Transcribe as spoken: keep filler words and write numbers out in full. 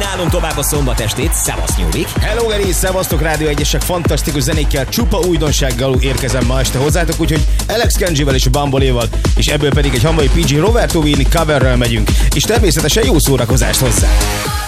Kínálom tovább a szombat estét, szevasz Nyúlik! Hello, Geri, szevasztok, Rádió egyesek, fantasztikus zenékkel, csupa újdonsággal érkezem ma este hozzátok, úgyhogy Alex Kenjivel és a Bamboléval, és ebből pedig egy hamvai pé gé Roberto Willi coverrel megyünk, és természetesen jó szórakozást hozzá!